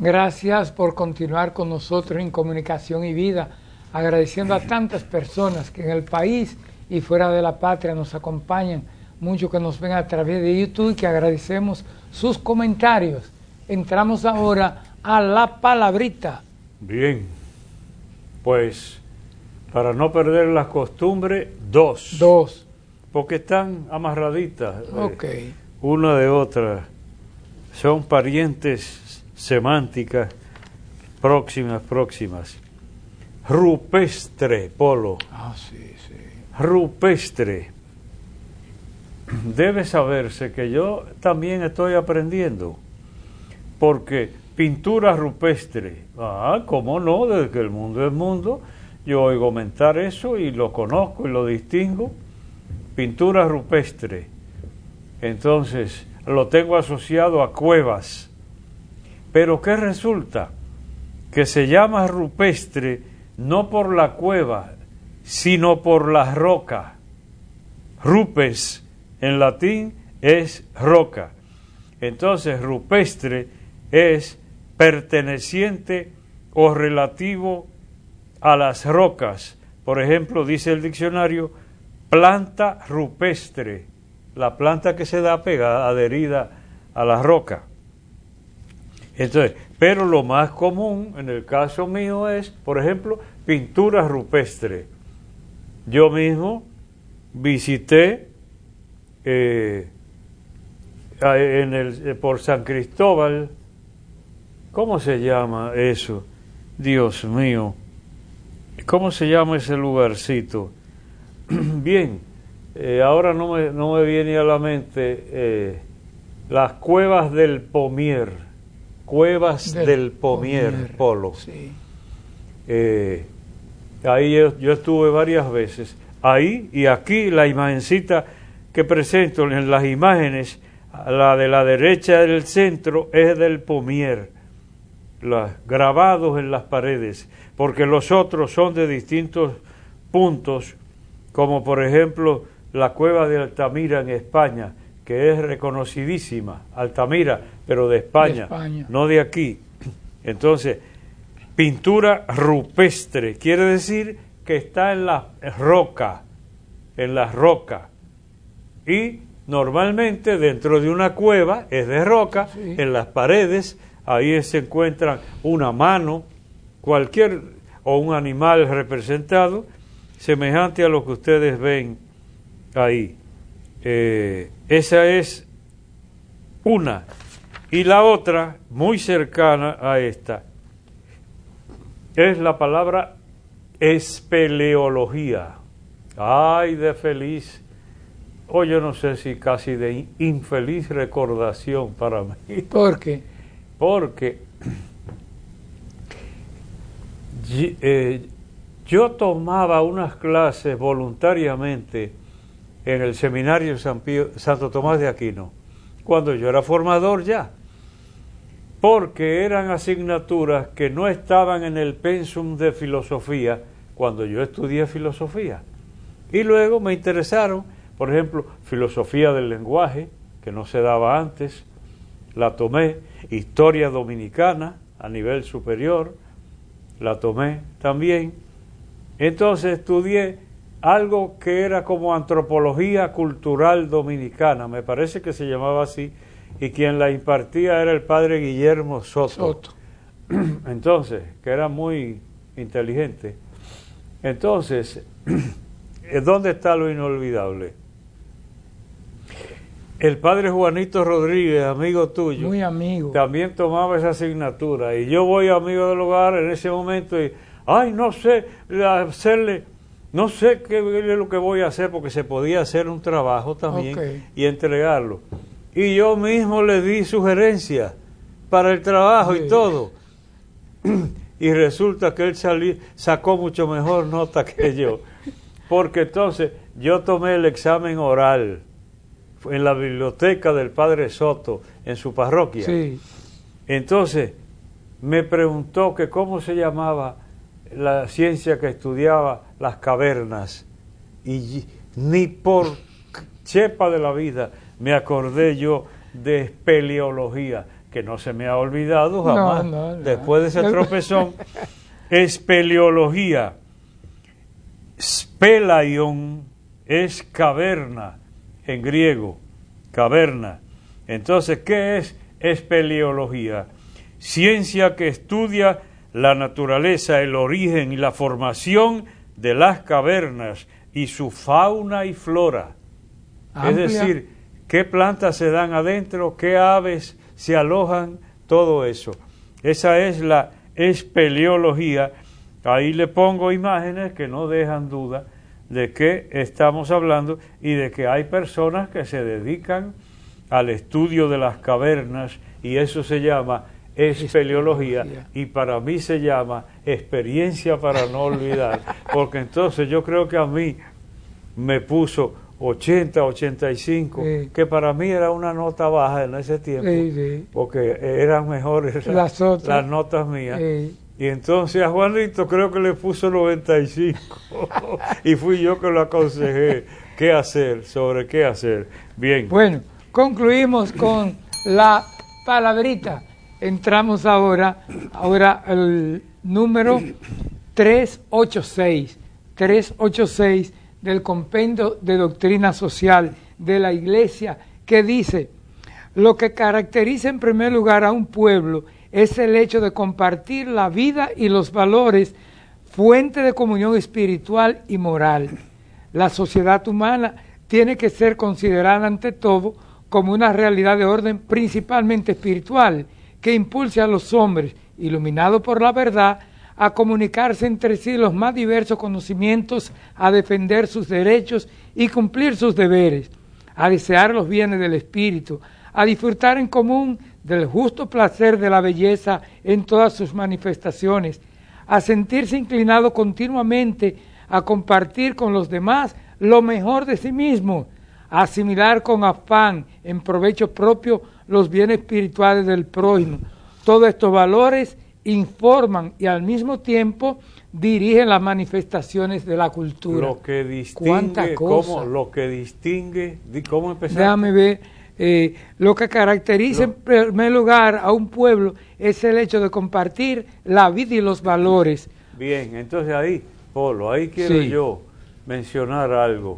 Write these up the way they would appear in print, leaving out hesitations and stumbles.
Gracias por continuar con nosotros en Comunicación y Vida, agradeciendo a tantas personas que en el país y fuera de la patria nos acompañan, muchos que nos ven a través de YouTube y que agradecemos sus comentarios. Entramos ahora a la palabrita. Bien, pues para no perder la costumbre, dos. Porque están amarraditas, una de otra. Son parientes semánticas próximas. Rupestre, Polo. Sí. Rupestre. Debe saberse que yo también estoy aprendiendo, porque pintura rupestre, ¿cómo no? Desde que el mundo es mundo, yo oigo comentar eso y lo conozco y lo distingo. Pintura rupestre. Entonces, lo tengo asociado a cuevas. Pero ¿qué resulta? Que se llama rupestre no por la cueva, sino por la roca. Rupes en latín es roca. Entonces, rupestre es perteneciente o relativo a las rocas. Por ejemplo, dice el diccionario, planta rupestre, la planta que se da pegada, adherida a la roca. Entonces, pero lo más común en el caso mío es, por ejemplo, pintura rupestre. Yo mismo visité por San Cristóbal, ¿cómo se llama eso? Dios mío, ¿cómo se llama ese lugarcito? Bien, ahora no me viene a la mente las cuevas del Pomier, del Pomier, Polo. Sí. Ahí yo estuve varias veces, ahí y aquí la imagencita que presento en las imágenes, la de la derecha del centro es del Pomier, grabados en las paredes, porque los otros son de distintos puntos, como por ejemplo la cueva de Altamira en España, que es reconocidísima, Altamira, pero de España, no de aquí. Entonces, pintura rupestre quiere decir que está en la roca, y normalmente dentro de una cueva es de roca, sí. En las paredes, ahí se encuentran una mano, o un animal representado, semejante a lo que ustedes ven ahí. Esa es una. Y la otra, muy cercana a esta, es la palabra espeleología. Ay, de feliz, o yo no sé si casi de infeliz recordación para mí. ¿Por qué? Porque yo tomaba unas clases voluntariamente en el seminario Santo Tomás de Aquino, cuando yo era formador ya, porque eran asignaturas que no estaban en el pensum de filosofía cuando yo estudié filosofía. Y luego me interesaron, por ejemplo, filosofía del lenguaje, que no se daba antes, la tomé, historia dominicana a nivel superior, la tomé también. Entonces estudié algo que era como antropología cultural dominicana, me parece que se llamaba así, y quien la impartía era el padre Guillermo Soto. Entonces, que era muy inteligente. Entonces, ¿dónde está lo inolvidable? El padre Juanito Rodríguez, amigo tuyo, muy amigo, también tomaba esa asignatura, y yo voy amigo del hogar en ese momento y, no sé qué es lo que voy a hacer, porque se podía hacer un trabajo también y entregarlo. Y yo mismo le di sugerencias para el trabajo y todo. Y resulta que él sacó mucho mejor nota que yo. Porque entonces yo tomé el examen oral en la biblioteca del padre Soto, en su parroquia. Sí. Entonces me preguntó que cómo se llamaba la ciencia que estudiaba las cavernas. Y ni por chepa de la vida me acordé yo de espeleología, que no se me ha olvidado jamás, No. después de ese tropezón, espeleología. Spelaion es caverna en griego, caverna. Entonces, ¿qué es espeleología? Ciencia que estudia la naturaleza, el origen y la formación de las cavernas y su fauna y flora. Amplia. Es decir, qué plantas se dan adentro, qué aves se alojan, todo eso. Esa es la espeleología. Ahí le pongo imágenes que no dejan duda de qué estamos hablando y de que hay personas que se dedican al estudio de las cavernas y eso se llama espeleología y para mí se llama experiencia para no olvidar, porque entonces yo creo que a mí me puso 80, 85, que para mí era una nota baja en ese tiempo, porque eran mejores las notas mías. Y entonces a Juanito creo que le puso 95 y fui yo que lo aconsejé qué hacer, sobre qué hacer. Bien. Bueno, concluimos con la palabrita. Entramos ahora al número 386 del Compendio de Doctrina Social de la Iglesia, que dice: lo que caracteriza en primer lugar a un pueblo es el hecho de compartir la vida y los valores, fuente de comunión espiritual y moral. La sociedad humana tiene que ser considerada ante todo como una realidad de orden principalmente espiritual, que impulse a los hombres, iluminados por la verdad, a comunicarse entre sí los más diversos conocimientos, a defender sus derechos y cumplir sus deberes, a desear los bienes del espíritu, a disfrutar en común del justo placer de la belleza en todas sus manifestaciones, a sentirse inclinado continuamente a compartir con los demás lo mejor de sí mismo, a asimilar con afán en provecho propio los bienes espirituales del prójimo. Todos estos valores informan y al mismo tiempo dirigen las manifestaciones de la cultura. Lo que distingue, ¿cómo empezar? Déjame ver. Lo que caracteriza en primer lugar a un pueblo es el hecho de compartir la vida y los valores. Bien, entonces ahí, Polo, ahí quiero yo mencionar algo.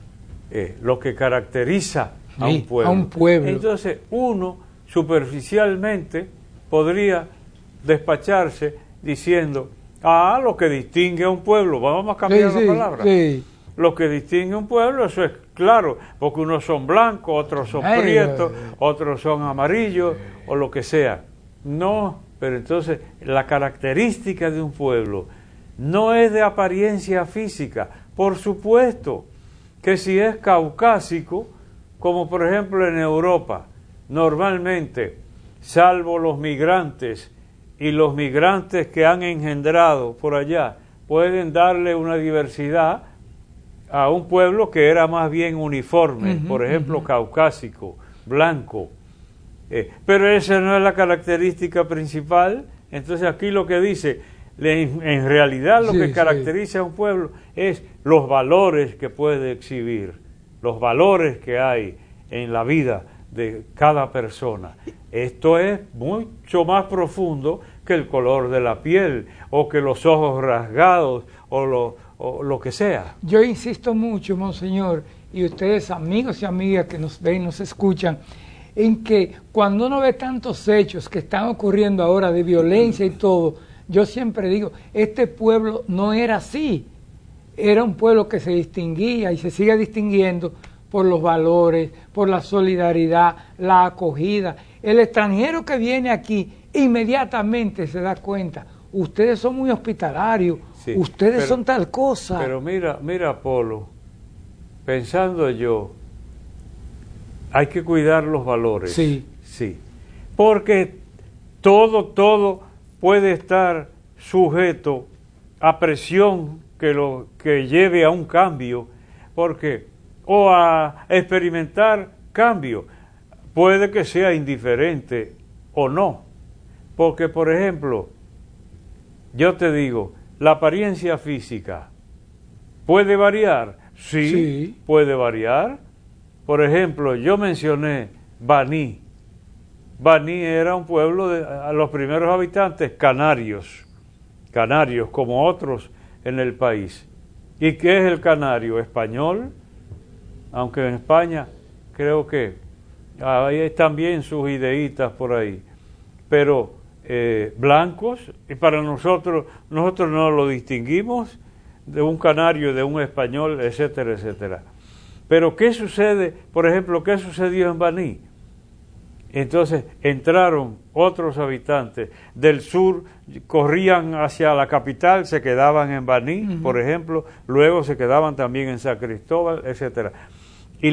Lo que caracteriza a un pueblo. Entonces uno superficialmente podría despacharse diciendo, lo que distingue a un pueblo, vamos a cambiar la palabra. Lo que distingue a un pueblo, eso es claro, porque unos son blancos, otros son prietos, otros son amarillos, o lo que sea. No, pero entonces la característica de un pueblo no es de apariencia física. Por supuesto que si es caucásico, como por ejemplo en Europa, normalmente, salvo los migrantes y los migrantes que han engendrado por allá, pueden darle una diversidad a un pueblo que era más bien uniforme, por ejemplo, caucásico, blanco. Pero esa no es la característica principal. Entonces aquí lo que dice, en realidad lo que caracteriza a un pueblo es los valores que puede exhibir, los valores que hay en la vida de cada persona. Esto es mucho más profundo que el color de la piel, o que los ojos rasgados, o lo que sea. Yo insisto mucho, monseñor, y ustedes amigos y amigas que nos ven y nos escuchan, en que cuando uno ve tantos hechos que están ocurriendo ahora de violencia y todo, yo siempre digo, este pueblo no era así, era un pueblo que se distinguía y se sigue distinguiendo por los valores, por la solidaridad, la acogida. El extranjero que viene aquí inmediatamente se da cuenta, ustedes son muy hospitalarios, ustedes son tal cosa. Pero mira, Polo, pensando yo, hay que cuidar los valores. Sí. Porque todo puede estar sujeto a presión que lleve a un cambio, o a experimentar cambio. Puede que sea indiferente o no. Porque, por ejemplo, yo te digo, la apariencia física puede variar. Sí, puede variar. Por ejemplo, yo mencioné Baní. Baní era un pueblo a los primeros habitantes canarios como otros en el país. ¿Y qué es el canario? Español, aunque en España creo que hay también sus ideitas por ahí, pero blancos, y para nosotros no lo distinguimos de un canario, de un español, etcétera, etcétera. Pero ¿qué sucede? Por ejemplo, ¿qué sucedió en Baní? Entonces entraron otros habitantes del sur, corrían hacia la capital, se quedaban en Baní, por ejemplo, luego se quedaban también en San Cristóbal, etcétera. Y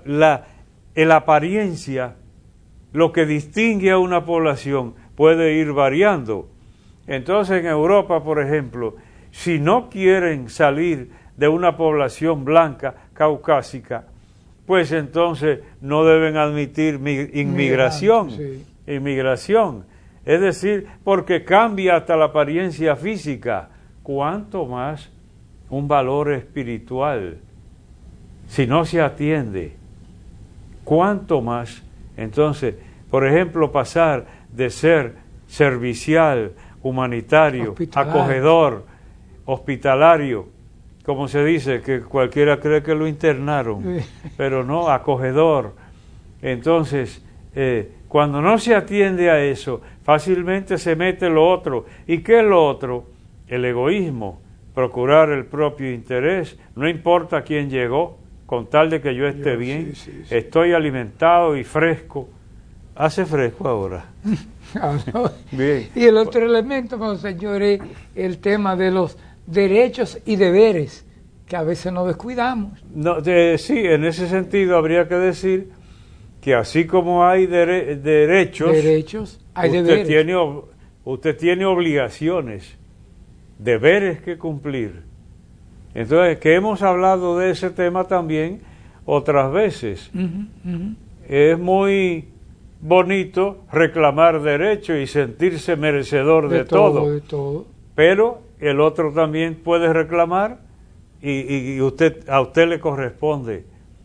la apariencia, lo que distingue a una población, puede ir variando. Entonces en Europa, por ejemplo, si no quieren salir de una población blanca, caucásica, pues entonces no deben admitir inmigración. Sí. Inmigración. Es decir, porque cambia hasta la apariencia física. ¿Cuánto más un valor espiritual? Si no se atiende, ¿cuánto más? Entonces, por ejemplo, pasar de ser servicial, humanitario, acogedor, hospitalario, como se dice, que cualquiera cree que lo internaron, pero no, acogedor. Entonces, cuando no se atiende a eso, fácilmente se mete lo otro. ¿Y qué es lo otro? El egoísmo, procurar el propio interés, no importa quién llegó, con tal de que yo esté bien, sí. Estoy alimentado y fresco. Hace fresco ahora. No. Bien. Y el otro elemento, señores, el tema de los derechos y deberes, que a veces nos descuidamos. No, sí, en ese sentido habría que decir que así como hay derechos, hay deberes. Usted tiene obligaciones, deberes que cumplir. Entonces, que hemos hablado de ese tema también otras veces. Es muy bonito reclamar derechos y sentirse merecedor de todo. Pero el otro también puede reclamar y a usted le corresponde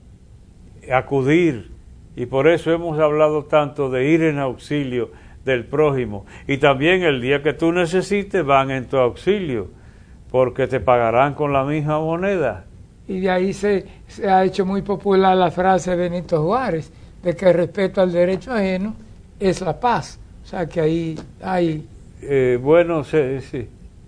acudir, y por eso hemos hablado tanto de ir en auxilio del prójimo, y también el día que tú necesites van en tu auxilio, porque te pagarán con la misma moneda. Y de ahí se ha hecho muy popular la frase de Benito Juárez, de que el respeto al derecho ajeno es la paz. O sea que ahí hay... bueno, sí.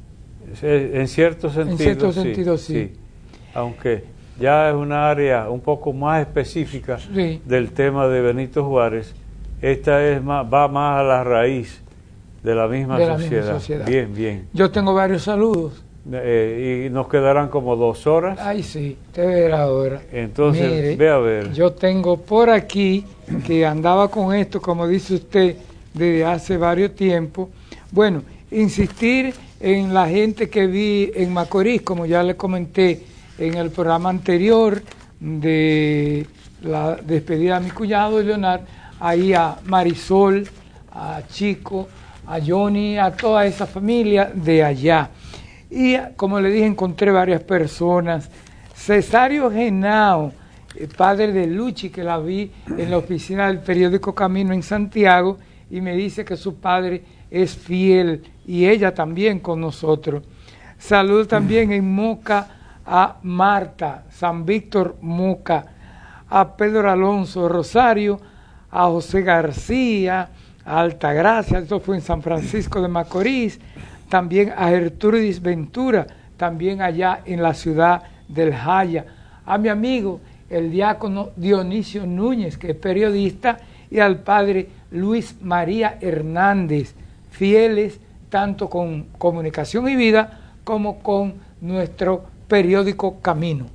En cierto sentido, sí. Aunque ya es una área un poco más específica del tema de Benito Juárez, esta va más a la raíz de la misma sociedad. Bien. Yo tengo varios saludos. Y nos quedarán como 2 horas. Ay, sí, te verá ahora. Entonces, mire, ve a ver. Yo tengo por aquí, que andaba con esto, como dice usted, desde hace varios tiempos. Bueno, insistir en la gente que vi en Macorís, como ya le comenté en el programa anterior de la despedida de mi cuñado Leonardo, ahí a Marisol, a Chico, a Johnny, a toda esa familia de allá. Y como le dije, encontré varias personas. Cesario Genao, padre de Luchi, que la vi en la oficina del periódico Camino en Santiago, y me dice que su padre es fiel y ella también con nosotros. Saludo también en Moca a Marta, San Víctor Moca, a Pedro Alonso Rosario, a José García, a Altagracia, esto fue en San Francisco de Macorís, también a Gertrudis Ventura, también allá en la ciudad del Jaya, a mi amigo el diácono Dionisio Núñez, que es periodista, y al padre Luis María Hernández, fieles tanto con Comunicación y Vida como con nuestro periódico Camino.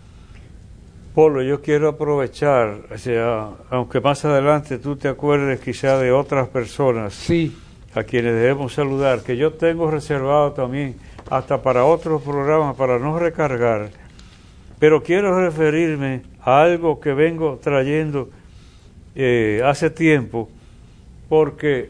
Polo, yo quiero aprovechar, aunque más adelante tú te acuerdes quizá de otras personas, sí, a quienes debemos saludar, que yo tengo reservado también hasta para otros programas, para no recargar, pero quiero referirme a algo que vengo trayendo hace tiempo, porque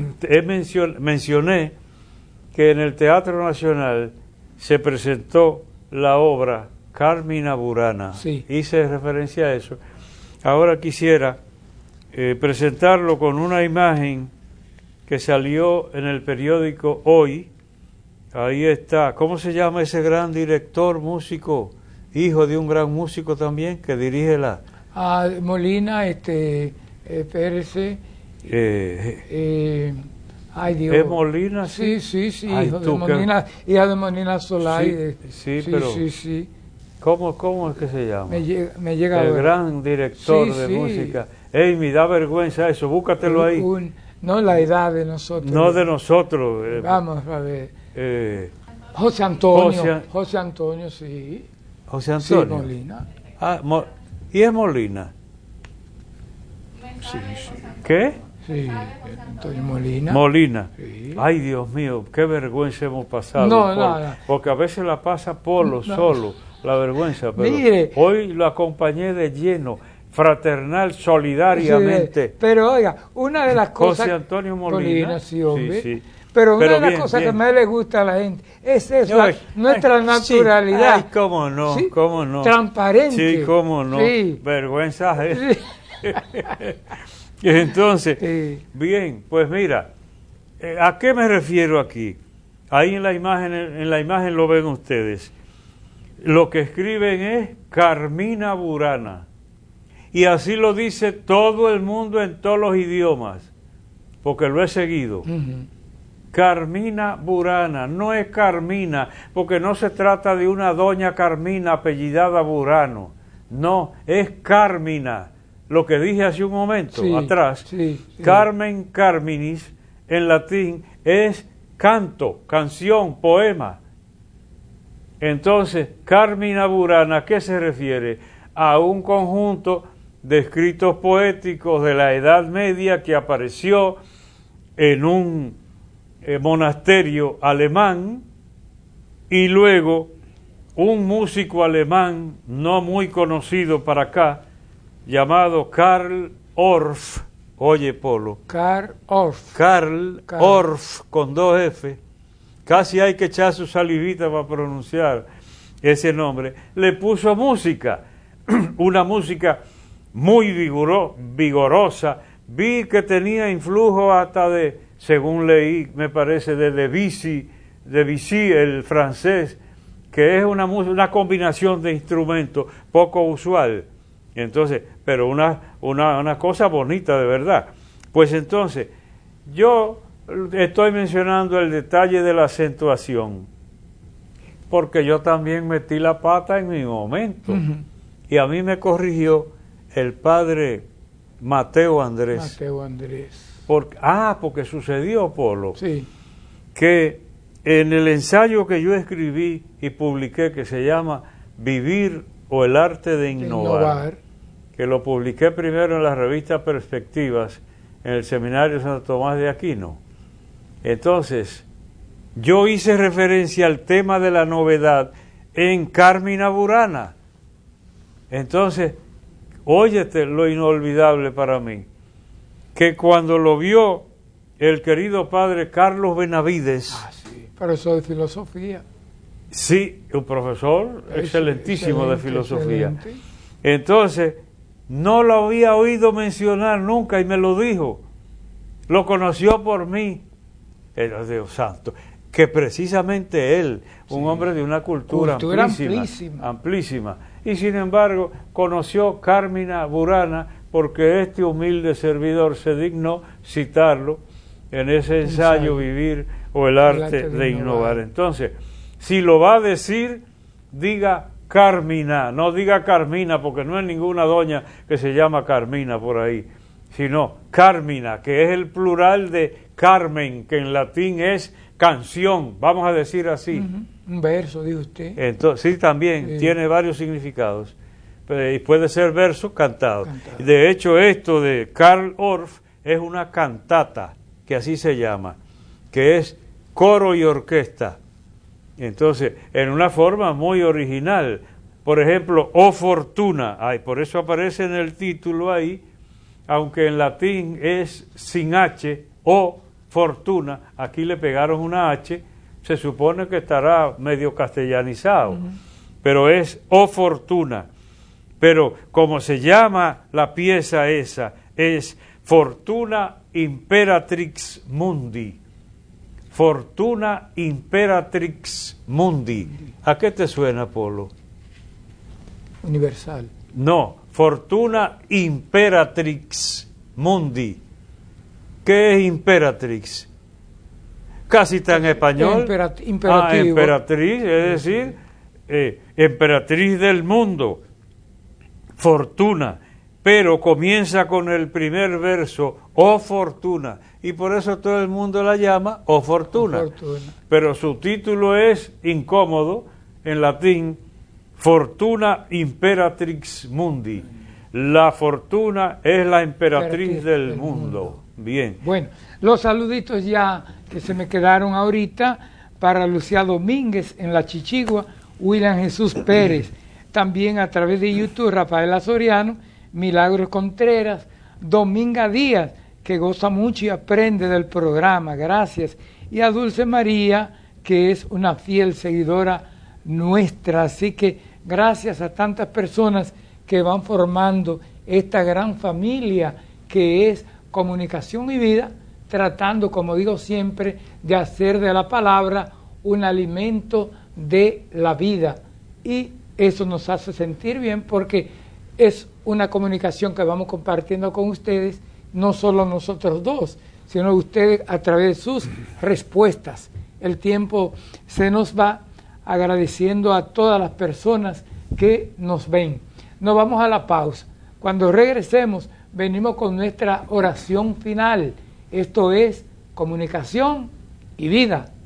mencioné que en el Teatro Nacional se presentó la obra Carmina Burana. Sí. Hice referencia a eso. Ahora quisiera presentarlo con una imagen que salió en el periódico Hoy. Ahí está. ¿Cómo se llama ese gran director, músico, hijo de un gran músico también, que dirige la... Molina, Pérez. Ay, Dios. ¿Es Molina? Sí, Ay, hijo de Molina, hija de Molina Solay. Sí, pero... Sí. ¿Cómo es que se llama? Me llega el gran director de música. Ey, me da vergüenza eso, búscatelo ahí. No la edad de nosotros. No de nosotros. Vamos a ver. José Antonio, sí. José Antonio. Sí, Molina. ¿Y es Molina? Sí. ¿Qué? Sí, Antonio Molina. Molina. Sí. Ay, Dios mío, qué vergüenza hemos pasado. Nada. Porque a veces la pasa Polo solo, la vergüenza. Pero mire, hoy lo acompañé de lleno, fraternal, solidariamente. Sí, pero oiga, una de las cosas... José Antonio Molina. Sí, hombre. Sí. Pero una de las cosas que más le gusta a la gente es esa, nuestra naturalidad. Ay, cómo no, ¿sí? cómo no. Transparente. Sí, cómo no. Sí. Vergüenza. Sí. Entonces, bien, pues mira, ¿a qué me refiero aquí? Ahí en la imagen lo ven ustedes. Lo que escriben es Carmina Burana. Y así lo dice todo el mundo en todos los idiomas, porque lo he seguido. Carmina Burana, no es Carmina, porque no se trata de una doña Carmina apellidada Burano. No, es Carmina. Lo que dije hace un momento atrás, Carmen Carminis, en latín, es canto, canción, poema. Entonces, Carmina Burana, ¿a qué se refiere? A un conjunto de escritos poéticos de la Edad Media que apareció en un monasterio alemán, y luego un músico alemán no muy conocido para acá, llamado Karl Orff, oye Polo, Karl Orff con 2 F, casi hay que echar su salivita para pronunciar ese nombre, le puso música, una música muy vigorosa, vi que tenía influjo hasta de, según leí, me parece, de Debussy, el francés, que es una combinación de instrumentos poco usual. Entonces, pero una cosa bonita de verdad. Pues entonces, yo estoy mencionando el detalle de la acentuación, porque yo también metí la pata en mi momento, y a mí me corrigió el padre Mateo Andrés. Porque sucedió, Polo, que en el ensayo que yo escribí y publiqué, que se llama Vivir o el arte de innovar, que lo publiqué primero en la revista Perspectivas, en el Seminario Santo Tomás de Aquino. Entonces, yo hice referencia al tema de la novedad en Carmina Burana. Entonces, óyete lo inolvidable para mí, que cuando lo vio el querido padre Carlos Benavides... profesor de filosofía. Sí, un profesor excelentísimo de filosofía. Entonces, no lo había oído mencionar nunca y me lo dijo. Lo conoció por mí. Era Dios santo. Que precisamente él, un hombre de una cultura amplísima. Y sin embargo, conoció Carmina Burana porque este humilde servidor se dignó citarlo en ese ensayo Vivir o el arte de innovar. Entonces, si lo va a decir, diga Carmina, no diga Carmina, porque no es ninguna doña que se llama Carmina por ahí, sino Carmina, que es el plural de Carmen, que en latín es canción, vamos a decir así. Un verso, dijo usted. Entonces, sí, también tiene varios significados, y puede ser verso cantado. De hecho, esto de Karl Orff es una cantata, que así se llama, que es coro y orquesta. Entonces, en una forma muy original. Por ejemplo, O Fortuna, por eso aparece en el título ahí, aunque en latín es sin H, O Fortuna, aquí le pegaron una H, se supone que estará medio castellanizado, pero es O Fortuna. Pero como se llama la pieza esa, es Fortuna Imperatrix Mundi. Fortuna Imperatrix Mundi. ¿A qué te suena, Polo? Universal. No, Fortuna Imperatrix Mundi. ¿Qué es Imperatrix? Casi está en español. Imperativo. Emperatriz, es decir, emperatriz del mundo. Fortuna. Pero comienza con el primer verso, oh fortuna, y por eso todo el mundo la llama oh fortuna. Pero su título es incómodo, en latín, Fortuna Imperatrix Mundi. La fortuna es la emperatriz del mundo. Bien. Bueno, los saluditos ya que se me quedaron ahorita para Lucía Domínguez en La Chichigua, William Jesús Pérez, también a través de YouTube, Rafaela Soriano, Milagros Contreras, Dominga Díaz, que goza mucho y aprende del programa, gracias, y a Dulce María, que es una fiel seguidora nuestra, así que gracias a tantas personas que van formando esta gran familia que es Comunicación y Vida, tratando, como digo siempre, de hacer de la palabra un alimento de la vida, y eso nos hace sentir bien porque es una comunicación que vamos compartiendo con ustedes, no solo nosotros dos, sino ustedes a través de sus respuestas. El tiempo se nos va, agradeciendo a todas las personas que nos ven. Nos vamos a la pausa. Cuando regresemos, venimos con nuestra oración final. Esto es Comunicación y Vida.